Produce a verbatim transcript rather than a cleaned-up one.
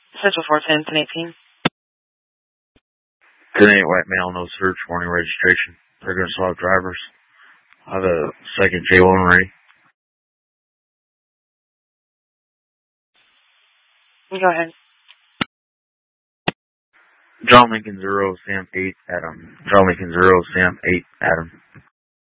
Central four ten, ten eighteen. ten eight white male, no search, warning registration. They're going to swap drivers. I have a second J one ready. Go ahead. John Lincoln zero, Sam eight, Adam. John Lincoln zero, Sam eight, Adam.